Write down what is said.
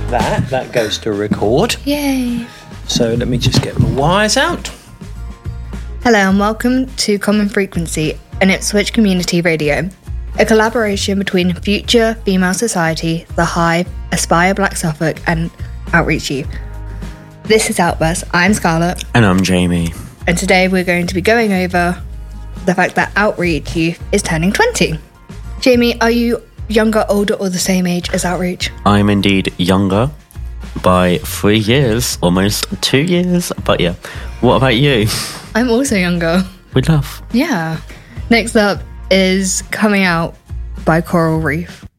That goes to record. Yay! So let me just get the wires out. Hello and welcome to Common Frequency, an Ipswich community radio. A collaboration between Future Female Society, The Hive, Aspire Black Suffolk and Outreach Youth. This is Outburst. I'm Scarlett. And I'm Jamie. And today we're going to be going over the fact that Outreach Youth is turning 20. Jamie, are you younger, older or the same age as Outreach? I'm indeed younger by 3 years, almost 2 years. But yeah, what about you? I'm also younger. We'd love. Yeah. Next up is Coming Out by Coral Reef.